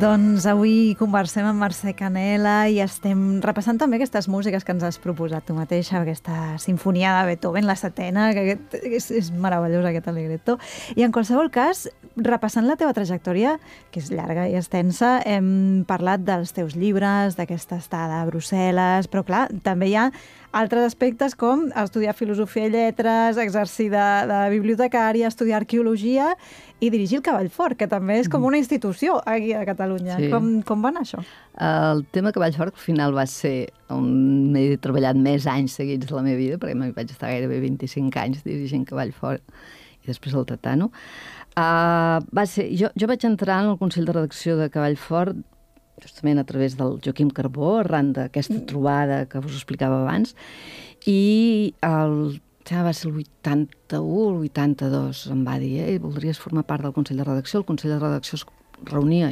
Doncs avui conversem amb Mercè Canela i estem repassant també aquestes músiques que ens has proposat tu mateixa, aquesta sinfonia de Beethoven, la setena, que és meravellós aquest allegretto. I en qualsevol cas, repassant la teva trajectòria, que és llarga i extensa, hem parlat dels teus llibres, d'aquesta estada a Brussel·les, però clar, també hi ha altres aspectes com estudiar filosofia i lletres, exercir de bibliotecària, estudiar arqueologia i dirigir el Cavall Fort, que també és com una institució aquí a Catalunya. Sí. Com va anar això? El tema Cavall Fort al final va ser on m'he treballat més anys seguits de la meva vida, perquè vaig estar gairebé 25 anys dirigint Cavall Fort i després el Tatano. Jo vaig entrar en el Consell de Redacció de Cavall Fort justament a través del Joaquim Carbó, arran d'aquesta trobada que us explicava abans, i va ser el 81 o el 82, em va dir, voldries formar part del Consell de Redacció. El Consell de Redacció es reunia